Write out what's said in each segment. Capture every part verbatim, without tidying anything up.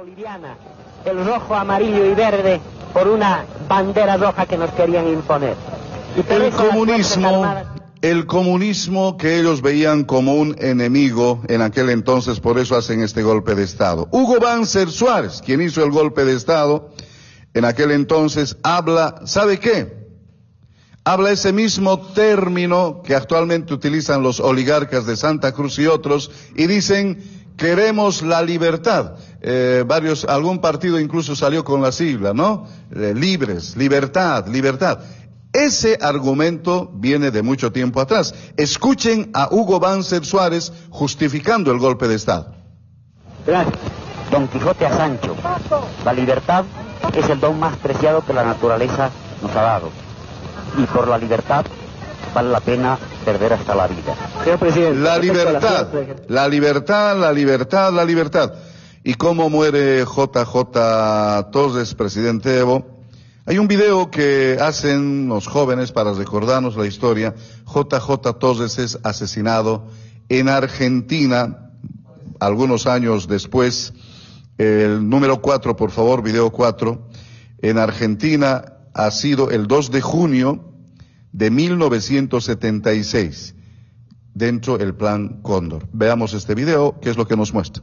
boliviana, el rojo, amarillo y verde, por una bandera roja que nos querían imponer. Y por el eso las comunismo, Fuerzas Armadas... el comunismo que ellos veían como un enemigo en aquel entonces, por eso hacen este golpe de Estado. Hugo Banzer Suárez, quien hizo el golpe de Estado en aquel entonces, habla, ¿sabe qué? Habla ese mismo término que actualmente utilizan los oligarcas de Santa Cruz y otros, y dicen, queremos la libertad. Eh, varios, algún partido incluso salió con la sigla, ¿no? Eh, libres, libertad, libertad. Ese argumento viene de mucho tiempo atrás. Escuchen a Hugo Banzer Suárez justificando el golpe de Estado. Gracias. Don Quijote a Sancho, la libertad es el don más preciado que la naturaleza nos ha dado. Y por la libertad vale la pena perder hasta la vida. Señor presidente, la libertad, la libertad, la libertad, la libertad. ¿Y cómo muere J J Torres, presidente Evo? Hay un video que hacen los jóvenes para recordarnos la historia. J J Torres es asesinado en Argentina algunos años después. El número cuatro, por favor, video cuatro. En Argentina ha sido el dos de junio de mil novecientos setenta y seis, dentro del Plan Cóndor. Veamos este video, ¿qué es lo que nos muestra?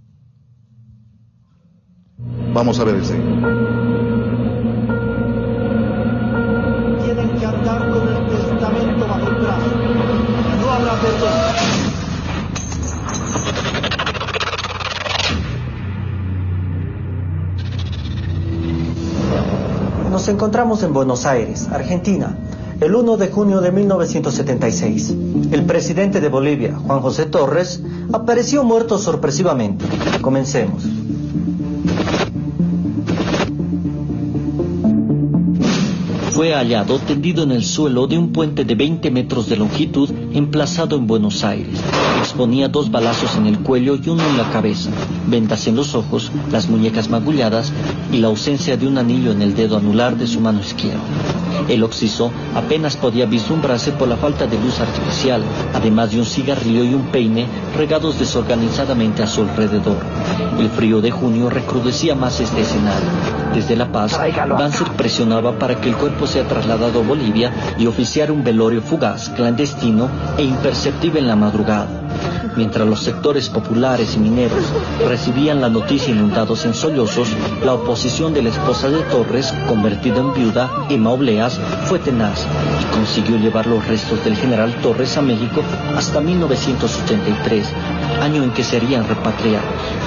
Vamos a ver ese. Tienen que andar con el testamento bajo el brazo. No habrá perdón. Nos encontramos en Buenos Aires, Argentina, el uno de junio de mil novecientos setenta y seis. El presidente de Bolivia, Juan José Torres, apareció muerto sorpresivamente. Comencemos. Fue hallado tendido en el suelo de un puente de veinte metros de longitud emplazado en Buenos Aires. Exponía dos balazos en el cuello y uno en la cabeza, vendas en los ojos, las muñecas magulladas y la ausencia de un anillo en el dedo anular de su mano izquierda. El occiso apenas podía vislumbrarse por la falta de luz artificial, además de un cigarrillo y un peine regados desorganizadamente a su alrededor. El frío de junio recrudecía más este escenario. Desde La Paz, Banzer presionaba para que el cuerpo sea trasladado a Bolivia y oficiar un velorio fugaz, clandestino e imperceptible en la madrugada. Mientras los sectores populares y mineros recibían la noticia inundados en sollozos, la oposición de la esposa de Torres, convertida en viuda, Emma Obleas, fue tenaz y consiguió llevar los restos del general Torres a México hasta mil novecientos ochenta y tres, año en que serían repatriados.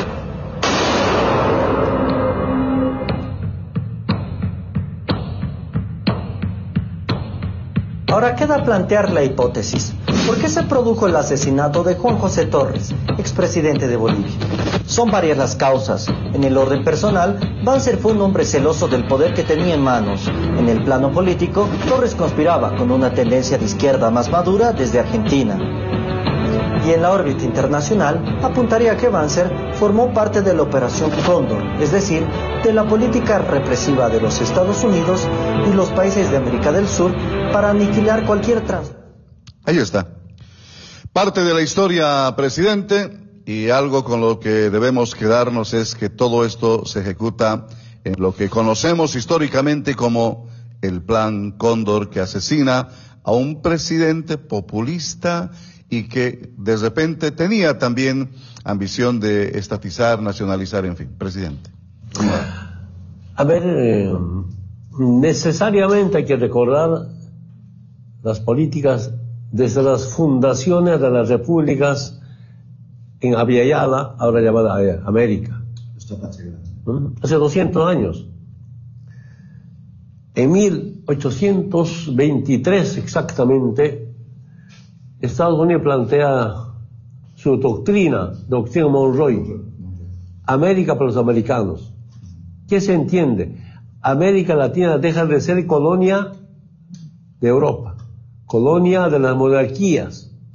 Ahora queda plantear la hipótesis. ¿Por qué se produjo el asesinato de Juan José Torres, expresidente de Bolivia? Son varias las causas. En el orden personal, Banzer fue un hombre celoso del poder que tenía en manos. En el plano político, Torres conspiraba con una tendencia de izquierda más madura desde Argentina. Y en la órbita internacional, apuntaría que Banzer formó parte de la Operación Cóndor, es decir, de la política represiva de los Estados Unidos y los países de América del Sur para aniquilar cualquier trans... Ahí está. Parte de la historia, presidente, y algo con lo que debemos quedarnos es que todo esto se ejecuta en lo que conocemos históricamente como el Plan Cóndor, que asesina a un presidente populista y que de repente tenía también ambición de estatizar, nacionalizar, en fin. Presidente. A ver, eh, necesariamente hay que recordar las políticas desde las fundaciones de las repúblicas en Abiyala, ahora llamada América. ¿Mm? Hace doscientos años. En mil ochocientos veintitrés exactamente, Estados Unidos plantea su doctrina, doctrina Monroe, América para los americanos. ¿Qué se entiende? América Latina deja de ser colonia de Europa, colonia de las monarquías.